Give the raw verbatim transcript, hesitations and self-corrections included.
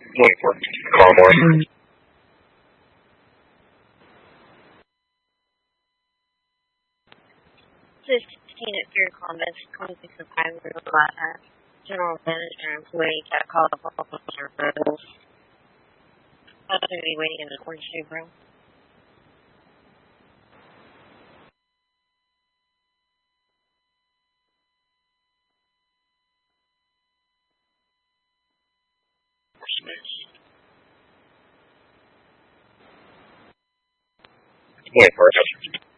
Wait for call more. This is Tina Fear Comments, twenty-six of five Atlanta. General Manager employee got called up on their roads. I was going to be waiting in the orange room. Wait for it.